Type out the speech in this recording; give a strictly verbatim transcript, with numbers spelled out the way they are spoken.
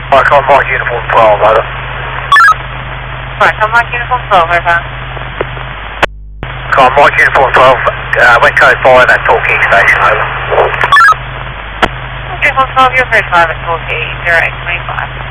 Right, come Mark Uniform twelve, over. Right, come Mark Uniform twelve, over. Come Mark Uniform twelve, uh, West Coast five at Torquay Station, over. Uniform twelve, you're thirty-five at Torquay, zero eight twenty-five.